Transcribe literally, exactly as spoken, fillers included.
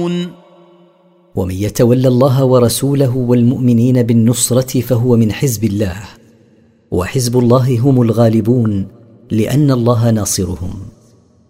يحضرون ومن يتولى الله ورسوله والمؤمنين بالنصرة فهو من حزب الله، وحزب الله هم الغالبون لأن الله ناصرهم.